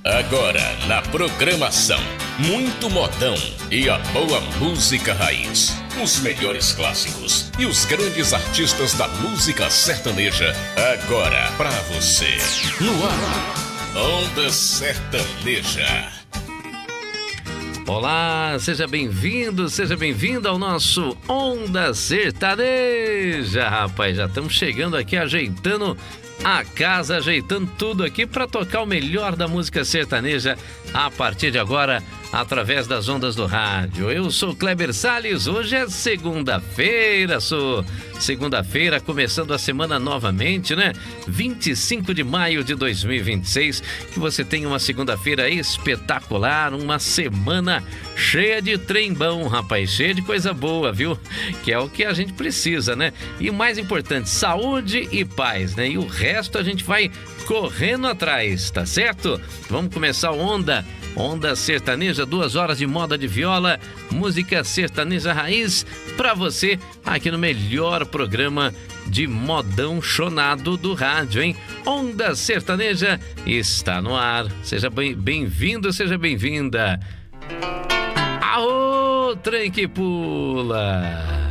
Agora na programação, muito modão e a boa música raiz. Os melhores clássicos e os grandes artistas da música sertaneja. Agora pra você. No ar, Onda Sertaneja. Olá, seja bem-vindo ao nosso Onda Sertaneja, rapaz. Já estamos chegando aqui ajeitando a casa, ajeitando tudo aqui para tocar o melhor da música sertaneja a partir de agora, através das ondas do rádio. Eu sou Kleber Salles, hoje é segunda-feira, começando a semana novamente, né? 25 de maio de 2026, que você tenha uma segunda-feira espetacular, uma semana cheia de trem bom, rapaz, cheia de coisa boa, viu? Que é o que a gente precisa, né? E o mais importante, saúde e paz, né? E o resto a gente vai correndo atrás, tá certo? Vamos começar o Onda Sertaneja, 2 horas de moda de viola, música sertaneja raiz pra você aqui no melhor programa de modão chonado do rádio, hein? Onda Sertaneja está no ar. Seja bem-vindo, seja bem-vinda. Aô, trem que pula!